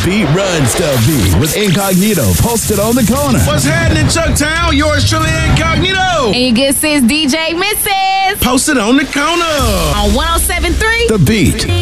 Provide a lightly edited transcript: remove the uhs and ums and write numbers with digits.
beat runs the beat with Incognito posted on the corner. What's happening, Chucktown? Yours truly, Incognito. And your good sis, DJ Mrs. Posted on the corner. On 107.3 The Beat.